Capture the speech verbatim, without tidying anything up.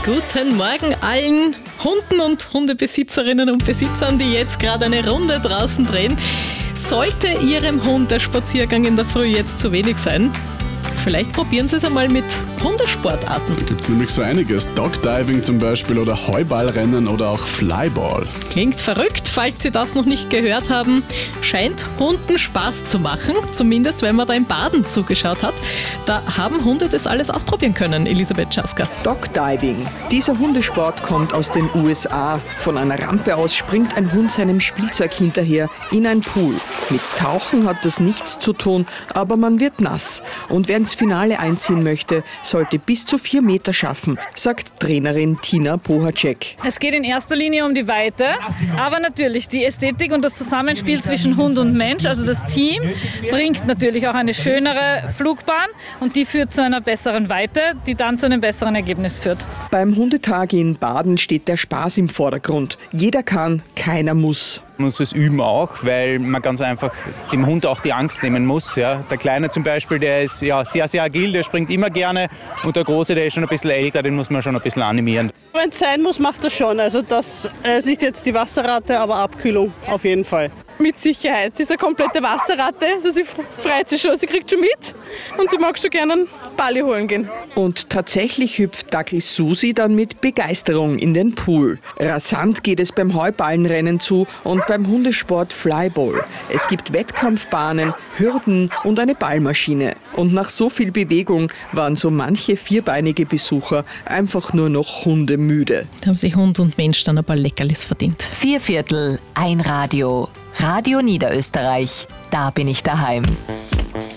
Guten Morgen allen Hunden und Hundebesitzerinnen und Besitzern, die jetzt gerade eine Runde draußen drehen. Sollte Ihrem Hund der Spaziergang in der Früh jetzt zu wenig sein, vielleicht probieren Sie es einmal mit Hundesportarten. Da gibt es nämlich so einiges. Dogdiving zum Beispiel oder Heuballrennen oder auch Flyball. Klingt verrückt, falls Sie das noch nicht gehört haben. Scheint Hunden Spaß zu machen, zumindest wenn man da im Baden zugeschaut hat. Da haben Hunde das alles ausprobieren können, Elisabeth Schasker. Dogdiving. Dieser Hundesport kommt aus den U S A. Von einer Rampe aus springt ein Hund seinem Spielzeug hinterher in ein Pool. Mit Tauchen hat das nichts zu tun, aber man wird nass. Und wer ins Finale einziehen möchte, sollte bis zu vier Meter schaffen, sagt Trainerin Tina Pohacek. Es geht in erster Linie um die Weite, aber natürlich die Ästhetik und das Zusammenspiel zwischen Hund und Mensch, also das Team, bringt natürlich auch eine schönere Flugbahn und die führt zu einer besseren Weite, die dann zu einem besseren Ergebnis führt. Beim Hundetag in Baden steht der Spaß im Vordergrund. Jeder kann, keiner muss. Man muss es üben auch, weil man ganz einfach dem Hund auch die Angst nehmen muss. Ja. Der Kleine zum Beispiel, der ist ja sehr, sehr agil, der springt immer gerne. Und der Große, der ist schon ein bisschen älter, den muss man schon ein bisschen animieren. Wenn es sein muss, macht das schon. Also das ist nicht jetzt die Wasserratte, aber Abkühlung auf jeden Fall. Mit Sicherheit. Sie ist eine komplette Wasserratte, also sie freut sich schon, sie kriegt schon mit und die mag schon gerne einen Balli holen gehen. Und tatsächlich hüpft Dackel Susi dann mit Begeisterung in den Pool. Rasant geht es beim Heuballenrennen zu und beim Hundesport Flyball. Es gibt Wettkampfbahnen, Hürden und eine Ballmaschine. Und nach so viel Bewegung waren so manche vierbeinige Besucher einfach nur noch hundemüde. Da haben sich Hund und Mensch dann ein paar Leckerlis verdient. Vier Viertel, ein Radio. Radio Niederösterreich. Da bin ich daheim.